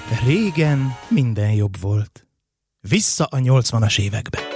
Régen minden jobb volt. Vissza a 80-as évekbe.